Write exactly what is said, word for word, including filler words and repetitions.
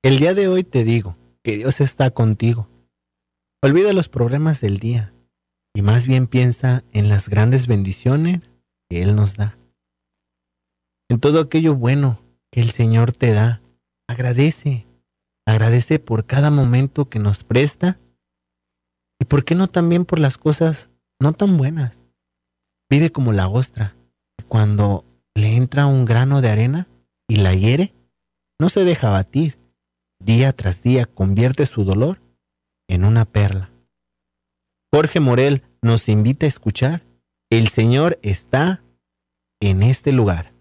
El día de hoy te digo que Dios está contigo. Olvida los problemas del día y más bien piensa en las grandes bendiciones que Él nos da. En todo aquello bueno que el Señor te da, agradece. Agradece por cada momento que nos presta y por qué no también por las cosas no tan buenas. Vive como la ostra, que cuando le entra un grano de arena y la hiere, no se deja batir. Día tras día convierte su dolor en una perla. Jorge Morel nos invita a escuchar: el Señor está en este lugar.